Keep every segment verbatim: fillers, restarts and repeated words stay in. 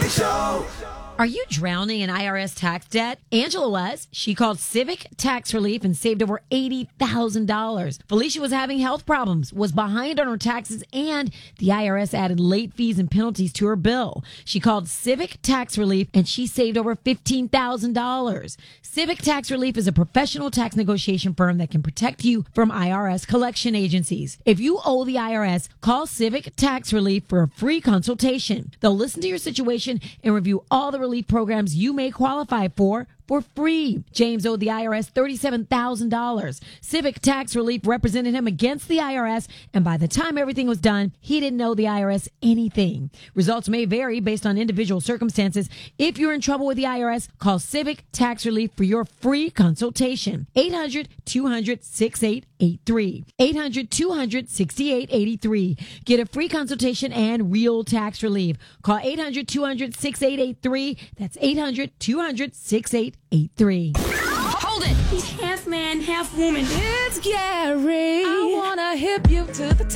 Show. Are you drowning in I R S tax debt? Angela was. She called Civic Tax Relief and saved over eighty thousand dollars. Felicia was having health problems, was behind on her taxes, and the I R S added late fees and penalties to her bill. She called Civic Tax Relief and she saved over fifteen thousand dollars. Civic Tax Relief is a professional tax negotiation firm that can protect you from I R S collection agencies. If you owe the I R S, call Civic Tax Relief for a free consultation. They'll listen to your situation and review all the relief programs you may qualify for for free. James owed the I R S thirty-seven thousand dollars. Civic Tax Relief represented him against the I R S, and by the time everything was done, he didn't owe the I R S anything. Results may vary based on individual circumstances. If you're in trouble with the I R S, call Civic Tax Relief for your free consultation. eight hundred, two hundred, sixty-eight eighty-three. eight hundred, two hundred, sixty-eight eighty-three. Get a free consultation and real tax relief. Call eight hundred, two hundred, sixty-eight eighty-three. That's eight hundred, two hundred, sixty-eight eighty-three. Hold it! He's half man, half woman. It's Gary. I wanna hip you to the T.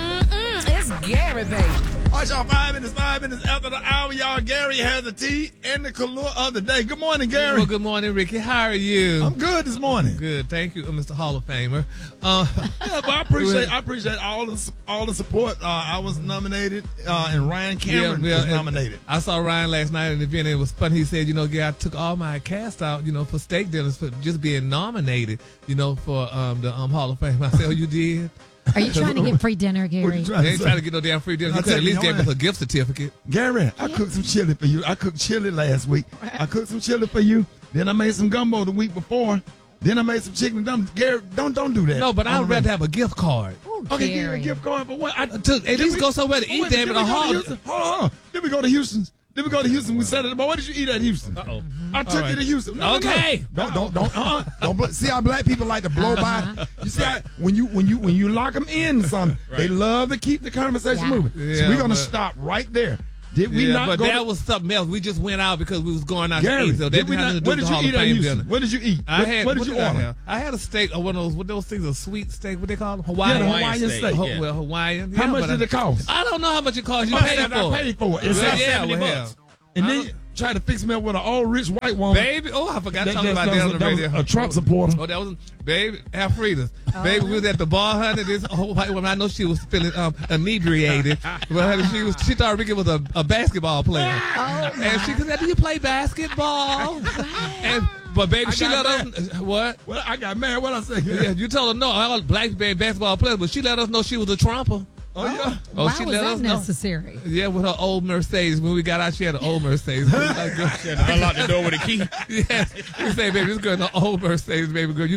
Mm-mm, it's Gary, baby. All right, y'all, five minutes, five minutes after the hour, y'all. Gary has the tea and the color of the day. Good morning, Gary. Well, good morning, Ricky. How are you? I'm good this morning. Good, thank you, Mister Hall of Famer. Uh, yeah, but I appreciate, I appreciate all the all the support. Uh, I was nominated, uh, and Ryan Cameron yeah, yeah, was nominated. I saw Ryan last night in the event. And it was funny. He said, you know, Gary, I took all my cast out, you know, for steak dinners for just being nominated, you know, for um, the um, Hall of Fame. I said, oh, you did? Are you trying to get free dinner, Gary? Trying they ain't trying to get no damn free dinner. You could at least give us a gift certificate. Gary, I cooked some chili for you. I cooked chili last week. I cooked some chili for you. Then I made some gumbo the week before. Then I made some chicken dumplings. Gary, don't don't do that. No, but I'd rather have a gift card. Ooh, Okay, give me a Gary. gift card for what? I, To at least we- go somewhere to eat, wait, damn did it, we a go to holiday. Houston? Hold on, hold on. Then we go to Houston. Then we go to Houston. We set it up. What did you eat at Houston? Uh-oh. I took right. you to Houston. No, Okay. No, no. Don't don't don't. Uh-uh. Don't bl- see how black people like to blow by. You see how, when you when you when you lock them in, something they love to keep the conversation Yeah. moving. Yeah, so we're gonna but- stop right there. Did we Yeah, not but go? that to, was something else. We just went out because we was going out Gary, to eat. So that did we had not, nothing to do what with did the you Hall eat of at Fame Houston? dinner. What did you eat? I what, had, what did you I order? have? I had a steak, or one of those, what those things, a sweet steak, what they call them? Yeah, Hawaiian. the Hawaiian steak. Ho- yeah. Well, Hawaiian. How yeah, much but did I, it cost? I don't know how much it cost. You I paid said for I it. paid for it. It's Well, like yeah, seventy well, bucks. And I then don't- you try to fix me up with an old rich white woman. Baby, oh, I forgot to That- talk that- about that that was on a- the that was radio. a Trump supporter. Oh, that was, baby, Alfreda. Baby, we was at the bar, honey. This whole white woman, I know she was feeling um, inebriated. But honey, she was, she thought Ricky was a, a basketball player. Oh, And she said, do you play basketball? and But baby, I she got let us, what? Well, I got mad. What I say? Yeah, you told her no, all black basketball players, but she let us know she was a trumper. Oh yeah. Oh, Why she was let that us know. necessary? Yeah, with her old Mercedes. When we got out, she had an old Mercedes. Like, Unlock the door with a key. yes. We say, baby, this girl in an old Mercedes, baby girl. You